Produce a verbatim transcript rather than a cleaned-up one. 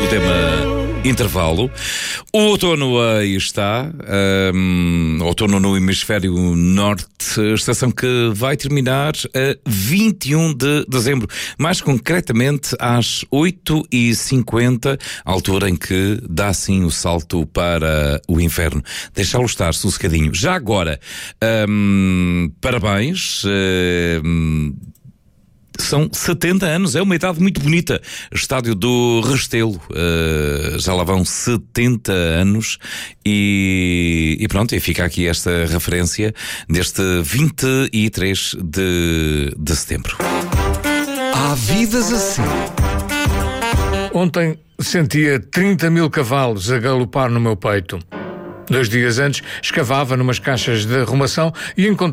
o tema intervalo. O outono aí está, um, outono no hemisfério norte, estação que vai terminar a vinte e um de dezembro, mais concretamente às oito e cinquenta, altura em que dá sim o salto para o inverno. Deixá-lo estar sossegadinho. Já agora, um, parabéns. Um, São setenta anos, é uma idade muito bonita. Estádio do Restelo, uh, já lá vão setenta anos e, e pronto, e fica aqui esta referência deste vinte e três de, de setembro. Há vidas assim. Ontem sentia trinta mil cavalos a galopar no meu peito. Dois dias antes escavava numas caixas de arrumação e encontrava